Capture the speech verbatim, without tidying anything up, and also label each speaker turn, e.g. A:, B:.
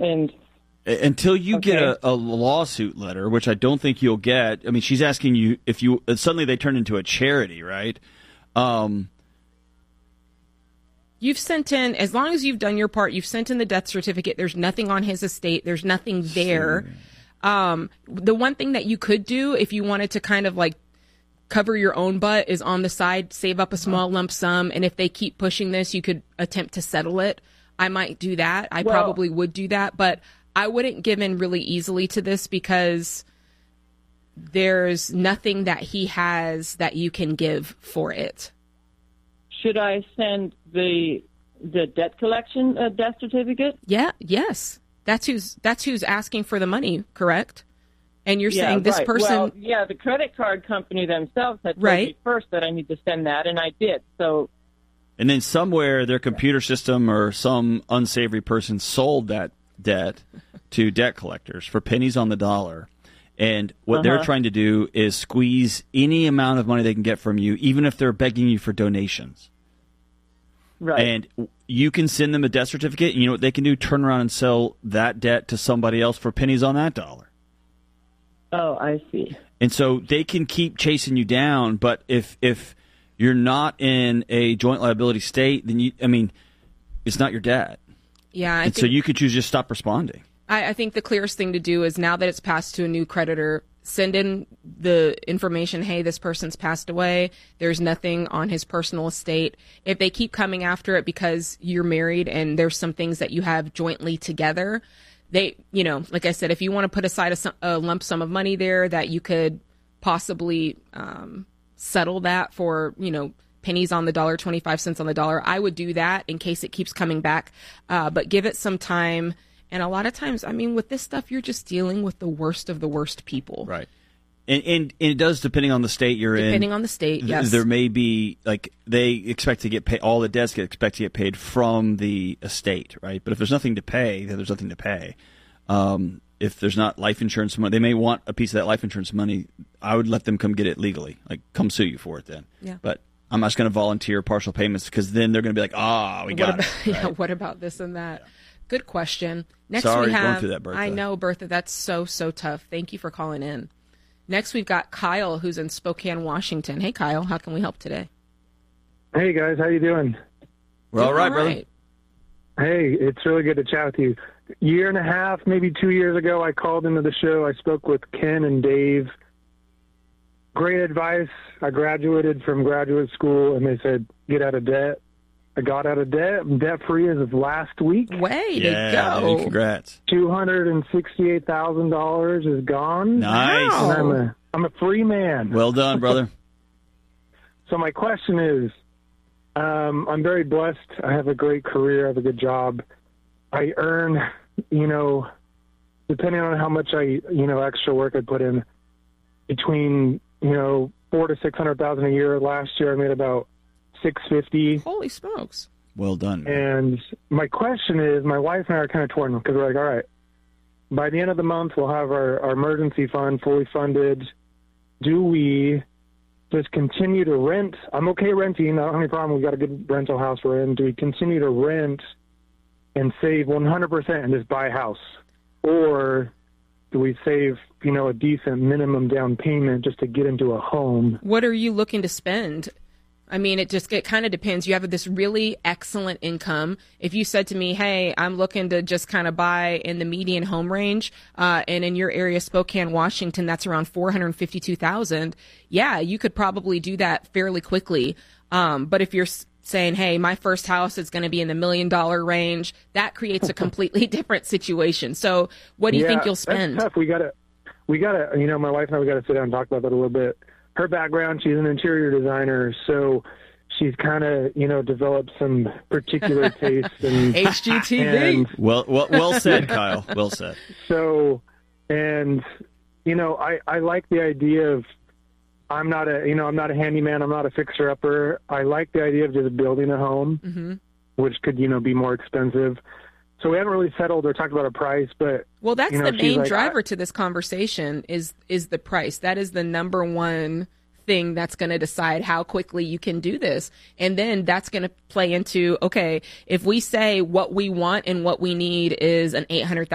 A: And
B: until you
A: okay.
B: get a, a lawsuit letter, which I don't think you'll get. I mean, she's asking you if you suddenly they turn into a charity, right? Um,
C: You've sent in, as long as you've done your part, you've sent in the death certificate. There's nothing on his estate. There's nothing there.
B: Sure.
C: Um, the one thing that you could do if you wanted to kind of like cover your own butt is on the side, save up a small lump sum. And if they keep pushing this, you could attempt to settle it. I might do that. I
A: well,
C: probably would do that. But I wouldn't give in really easily to this because there's nothing that he has that you can give for it.
A: Should I send the the debt collection uh, death certificate?
C: Yeah, yes. That's who's that's who's asking for the money, correct? And you're
A: yeah,
C: saying this
A: right.
C: person...
A: Well, yeah, the credit card company themselves had told
C: right.
A: me first that I need to send that, and I did. So,
B: and then somewhere their computer system or some unsavory person sold that debt to debt collectors for pennies on the dollar. And what
A: uh-huh.
B: they're trying to do is squeeze any amount of money they can get from you, even if they're begging you for donations.
A: Right.
B: And you can send them a debt certificate, and you know what they can do? Turn around and sell that debt to somebody else for pennies on that dollar.
A: Oh, I see.
B: And so they can keep chasing you down, but if if you're not in a joint liability state, then you, I mean, it's not your debt.
C: Yeah. I
B: and
C: think,
B: so you could choose just stop responding.
C: I, I think the clearest thing to do is now that it's passed to a new creditor, send in the information, hey, this person's passed away. There's nothing on his personal estate. If they keep coming after it because you're married and there's some things that you have jointly together, they, you know, like I said, if you want to put aside a, a lump sum of money there that you could possibly um, settle that for, you know, pennies on the dollar, twenty-five cents on the dollar, I would do that in case it keeps coming back. Uh, but give it some time. And a lot of times, I mean, with this stuff, you're just dealing with the worst of the worst people.
B: Right. And, and, and it does, depending on the state you're
C: depending
B: in.
C: Depending on the state, yes.
B: There may be, like, they expect to get paid, all the debts get expect to get paid from the estate, right? But if there's nothing to pay, then there's nothing to pay. Um, if there's not life insurance money, they may want a piece of that life insurance money. I would let them come get it legally, like, come sue you for it then.
C: Yeah.
B: But I'm not going to volunteer partial payments because then they're going to be like, ah, oh, we got
C: what about,
B: it. Right?
C: Yeah, what about this and that? Yeah. Good question. Next
B: Sorry,
C: we have,
B: going through that, Bertha.
C: I know, Bertha, that's so, so tough. Thank you for calling in. Next, we've got Kyle, who's in Spokane, Washington. Hey, Kyle, how can we help today?
D: Hey, guys, how you doing?
B: We're all right,
C: all
B: brother.
D: Hey, it's really good to chat with you. A year and a half, maybe two years ago, I called into the show. I spoke with Ken and Dave. Great advice. I graduated from graduate school, and they said, get out of debt. I got out of debt. I'm debt-free as of last week.
C: Way
B: yeah,
C: to go.
B: Dude, congrats.
D: two hundred sixty-eight thousand dollars is gone.
B: Nice.
C: Wow.
D: And I'm a, I'm a free man.
B: Well done, brother.
D: So my question is, um, I'm very blessed. I have a great career. I have a good job. I earn, you know, depending on how much I, you know, extra work I put in, between, you know, four to six hundred thousand a year. Last year I made about six fifty.
C: Holy smokes.
B: Well done.
D: And my question is, my wife and I are kind of torn because we're like, all right, by the end of the month, we'll have our, our emergency fund fully funded. Do we just continue to rent? I'm okay renting. I don't have any problem. We've got a good rental house we're in. Do we continue to rent and save one hundred percent and just buy a house? Or do we save, you know, a decent minimum down payment just to get into a home?
C: What are you looking to spend? I mean, it just it kind of depends. You have this really excellent income. If you said to me, hey, I'm looking to just kind of buy in the median home range, uh, and in your area, Spokane, Washington, that's around four hundred fifty-two thousand dollars. Yeah, you could probably do that fairly quickly. Um, but if you're saying, hey, my first house is going to be in the million dollar range, that creates a completely different situation. So what do you
D: yeah,
C: think you'll spend?
D: That's tough. We got to, we got to, you know, my wife and I, we got to sit down and talk about that a little bit. Her background, she's an interior designer, so she's kind of, you know, developed some particular tastes. And
C: H G T V.
D: And
B: well, well, well said, Kyle. Well said.
D: So, and, you know, I, I like the idea of, I'm not a, you know, I'm not a handyman. I'm not a fixer-upper. I like the idea of just building a home,
C: Mm-hmm.
D: which could, you know, be more expensive. So we haven't really settled or talked about a price, but
C: well, that's
D: you know,
C: the main
D: like,
C: driver
D: I,
C: to this conversation is is the price. That is the number one thing that's going to decide how quickly you can do this. And then that's going to play into, okay, if we say what we want and what we need is an eight hundred thousand